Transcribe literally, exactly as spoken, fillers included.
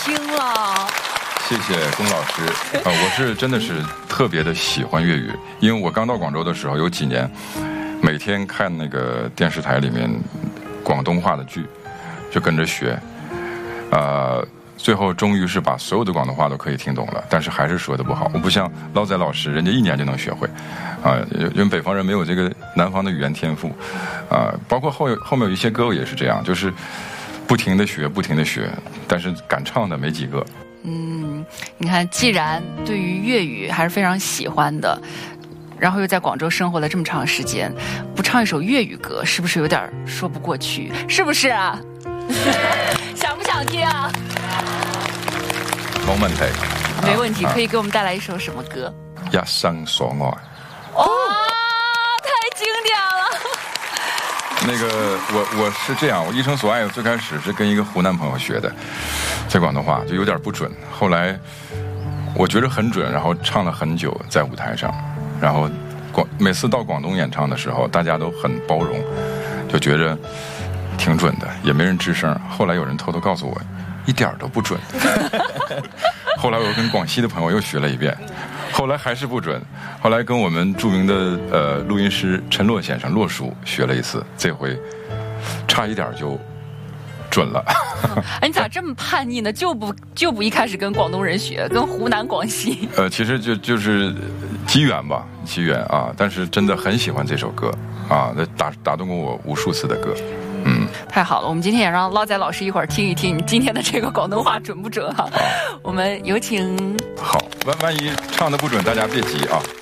听了。 谢谢龚老师啊、呃，我是真的是特别的喜欢粤语，因为我刚到广州的时候有几年，每天看那个电视台里面广东话的剧，就跟着学，呃，最后终于是把所有的广东话都可以听懂了，但是还是说的不好。我不像捞仔老师，人家一年就能学会，啊、呃，因为北方人没有这个南方的语言天赋，啊、呃，包括后后面有一些歌也是这样，就是不停的学，不停的学，但是敢唱的没几个。 嗯，你看，既然对于粤语还是非常喜欢的，然后又在广州生活了这么长时间，不唱一首粤语歌，是不是有点说不过去？是不是啊？想不想听啊？ 冇問題， 没问题，可以给我们带来一首什么歌？ 一生所愛。 哦，太经典了。 那个我我是这样，我一生所爱最开始是跟一个湖南朋友学的，在广东话就有点不准，后来我觉得很准，然后唱了很久在舞台上，然后广每次到广东演唱的时候，大家都很包容，就觉得挺准的，也没人吱声。后来有人偷偷告诉我，一点都不准。后来我跟广西的朋友又学了一遍，后来还是不准。后来跟我们著名的呃录音师陈洛先生洛叔学了一次，这回差一点就准了。 哎，你咋这么叛逆呢？就不就不一开始跟广东人学，跟湖南、广西？ 呃，其实就就是机缘吧，机缘啊。但是真的很喜欢这首歌啊，那打打动过我无数次的歌。嗯， 太好了，我们今天也让捞仔老师一会儿听一听你今天的这个广东话准不准哈、啊？我们有请。 好，万万一唱的不准，大家别急啊。